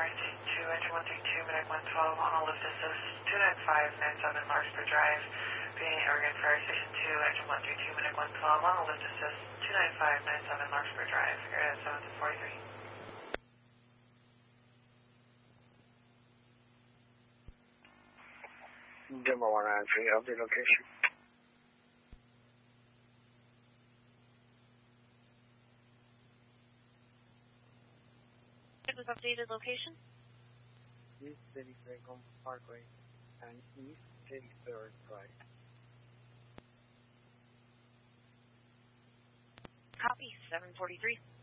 Station 2, engine 132, Medic 112 on a lift assist 29597 Larkspur Drive. Being Oregon Fire Station 2, engine 132, Medic 112 on a lift assist 29597 Larkspur Drive. You're at 743. Denver 193, update location. It was updated location. East 33rd Parkway and East 33rd Drive. Copy, 743.